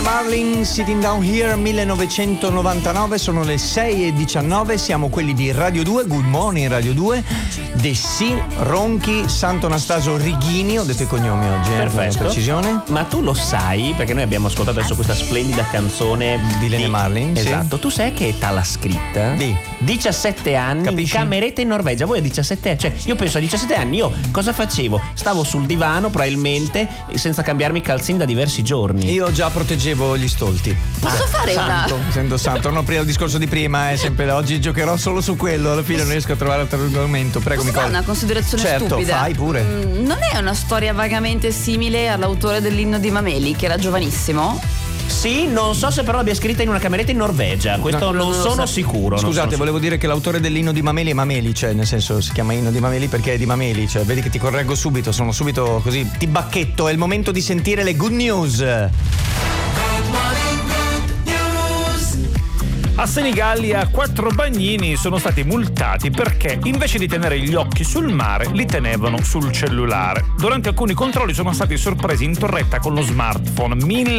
Marlin, Sitting Down Here, 1999, sono le 6:19, siamo quelli di Radio 2, Good Morning Radio 2, Dessì, Ronchi, Santo Anastasio Righini, ho detto i cognomi oggi, perfetto, con precisione. Ma tu lo sai, perché noi abbiamo ascoltato adesso questa splendida canzone di Lene Marlin. Esatto, sì. Tu sai che età l'ha scritta? Di 17 anni, capisci? In cameretta in Norvegia. Voi a 17 anni, cioè io penso a 17 anni, io cosa facevo? Stavo sul divano probabilmente senza cambiarmi i calzini da diversi giorni. Io già proteggevo gli stolti. Posso fare santo, una... Sento santo, torno a aprire il discorso di prima, è sempre oggi giocherò solo su quello, alla fine non riesco a trovare altro argomento. Prego, Posso fare una considerazione certo, stupida? Fai pure. Non è una storia vagamente simile all'autore dell'inno di Mameli, che era giovanissimo? Sì, non so se però l'abbia scritta in una cameretta in Norvegia, questo non sono sicuro. Scusate, volevo dire che l'autore dell'inno di Mameli è Mameli, cioè nel senso si chiama inno di Mameli perché è di Mameli, cioè vedi che ti correggo subito, sono subito così, ti bacchetto, è il momento di sentire le good news. A Senigallia 4 bagnini sono stati multati perché invece di tenere gli occhi sul mare li tenevano sul cellulare. Durante alcuni controlli sono stati sorpresi in torretta con lo smartphone.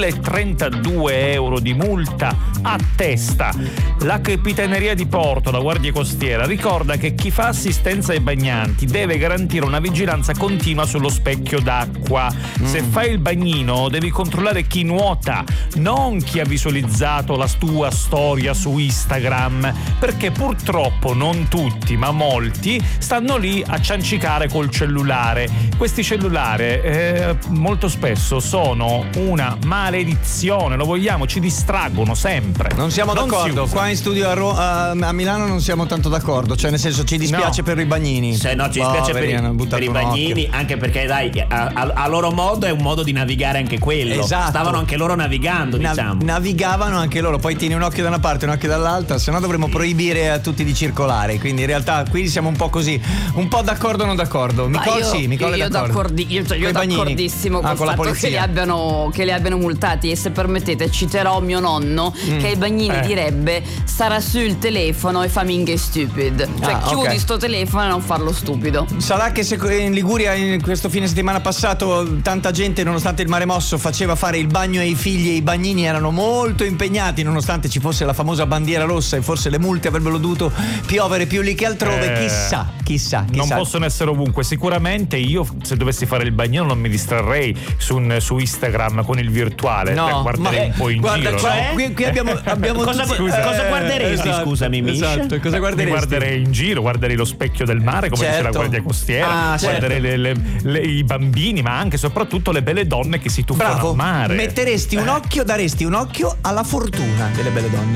1.032 euro di multa a testa. La Capitaneria di Porto, la Guardia Costiera, ricorda che chi fa assistenza ai bagnanti deve garantire una vigilanza continua sullo specchio d'acqua. Se fai il bagnino devi controllare chi nuota, non chi ha visualizzato la tua storia su Instagram, perché purtroppo non tutti ma molti stanno lì a ciancicare col cellulare. Questi cellulari molto spesso sono una maledizione, lo vogliamo, ci distraggono sempre. Non siamo d'accordo, qua in studio a Milano non siamo tanto d'accordo, cioè nel senso ci dispiace per i bagnini. Se no ci dispiace per i bagnini, anche perché dai, a loro modo è un modo di navigare anche quello. Esatto. Stavano anche loro navigando, diciamo. Navigavano anche loro, poi tieni un occhio da una parte e un occhio dall'altra, se no dovremmo proibire a tutti di circolare, quindi in realtà qui siamo un po' così, un po' d'accordo non d'accordo. Nicole sì, Nicole è d'accordo. Io d'accordissimo col fatto che li abbiano multati, e se permettete citerò mio nonno che ai bagnini direbbe: sarà su il telefono e fammi che stupid, cioè chiudi sto telefono e non farlo stupido. Sarà che se in Liguria in questo fine settimana passato tanta gente, nonostante il mare mosso, faceva fare il bagno ai figli e i bagnini erano molto impegnati, nonostante ci fosse la famosa bandiera rossa e forse le multe avrebbero dovuto piovere più lì che altrove. Chissà. Non possono essere ovunque. Sicuramente io, se dovessi fare il bagnino, non mi distrarrei su Instagram con il virtuale. No, guarderei un po' in giro. Cioè, no? qui abbiamo cosa guarderesti? Esatto, scusami, Misha? Esatto, cosa guarderesti? Mi guarderei in giro, guarderei lo specchio del mare, come dice la Guardia Costiera, guarderei i bambini, ma anche e soprattutto le belle donne che si tuffano al mare. Metteresti un occhio, daresti un occhio alla fortuna delle belle donne.